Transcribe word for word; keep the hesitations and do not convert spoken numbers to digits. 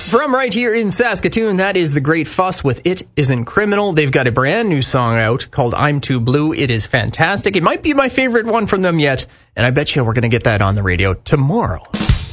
From right here in Saskatoon, that is The Great Fuss with It Isn't Criminal. They've got a brand new song out called I'm Too Blue. It is fantastic. It might be my favorite one from them yet, and I bet you we're going to get that on the radio tomorrow.